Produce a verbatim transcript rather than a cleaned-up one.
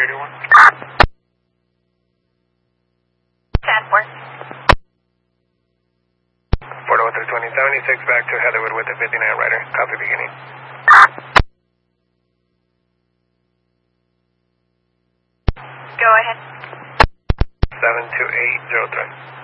eighty-one. Stanford. Fort oh three twenty, seventy-six back to Heatherwood with the fifty-nine rider. Copy beginning. Go ahead. seven two eight zero three.